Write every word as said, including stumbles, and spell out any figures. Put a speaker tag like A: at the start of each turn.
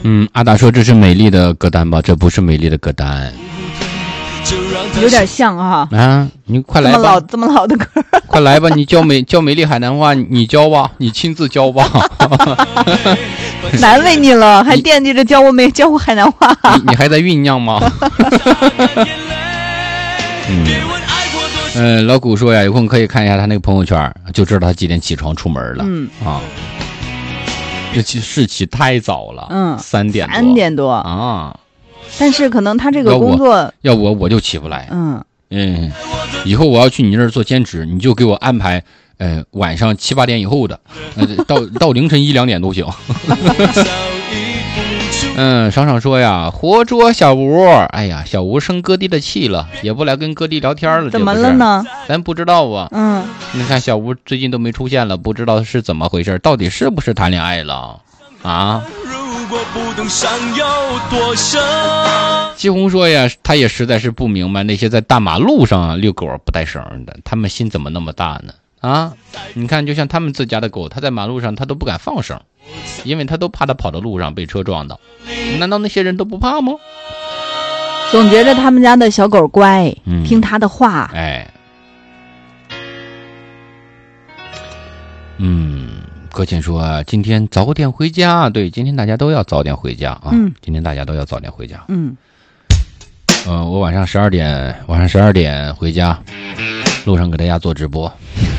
A: 嗯，阿达说这是美丽的歌单吧？这不是美丽的歌单，
B: 有点像啊。
A: 啊，你快来吧！
B: 这么老这么老的歌，
A: 快来吧！你教美教美丽海南话，你教吧，你亲自教吧。
B: 难为你了，还惦记着教我没教我海南话。
A: 你你还在酝酿吗？嗯，呃，老古说呀，有空可以看一下他那个朋友圈，就知道他几点起床出门了。嗯啊，这起是起太早了。嗯，三点多
B: 三点多
A: 啊。
B: 但是可能他这个工作，
A: 要我我就起不来。
B: 嗯
A: 嗯，以后我要去你那儿做兼职，你就给我安排。呃，晚上七八点以后的，呃，到到凌晨一两点都行。嗯，爽爽说呀，活捉小吴，哎呀，小吴生哥弟的气了，也不来跟哥弟聊天了，
B: 怎么了呢？
A: 咱不知道啊。
B: 嗯，
A: 你看小吴最近都没出现了，不知道是怎么回事，到底是不是谈恋爱了啊？季红说呀，他也实在是不明白那些在大马路上遛狗不带绳的，他们心怎么那么大呢？啊，你看，就像他们自家的狗，他在马路上他都不敢放绳，因为他都怕他跑到路上被车撞到。难道那些人都不怕吗？
B: 总觉得他们家的小狗乖，
A: 嗯、
B: 听他的话。
A: 哎，嗯，柯倩说今天早点回家，对，今天大家都要早点回家啊。嗯，今天大家都要早点回家。
B: 嗯，
A: 呃，我晚上十二点，晚上十二点回家。路上给大家做直播。